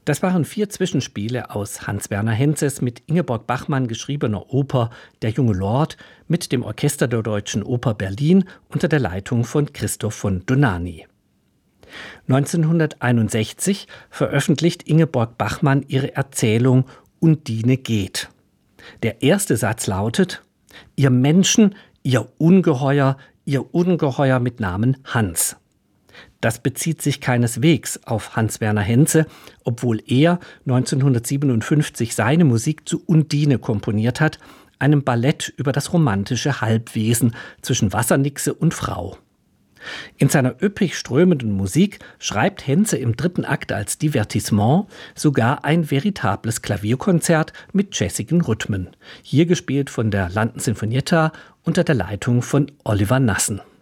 Das waren 4 Zwischenspiele aus Hans-Werner Henzes mit Ingeborg Bachmann geschriebener Oper Der junge Lord mit dem Orchester der Deutschen Oper Berlin unter der Leitung von Christoph von Dohnanyi. 1961 veröffentlicht Ingeborg Bachmann ihre Erzählung Undine geht. Der erste Satz lautet: Ihr Menschen, ihr Ungeheuer mit Namen Hans. Das bezieht sich keineswegs auf Hans-Werner Henze, obwohl er 1957 seine Musik zu Undine komponiert hat, einem Ballett über das romantische Halbwesen zwischen Wassernixe und Frau. In seiner üppig strömenden Musik schreibt Henze im 3. Akt als Divertissement sogar ein veritables Klavierkonzert mit jazzigen Rhythmen, hier gespielt von der London Sinfonietta unter der Leitung von Oliver Nassen.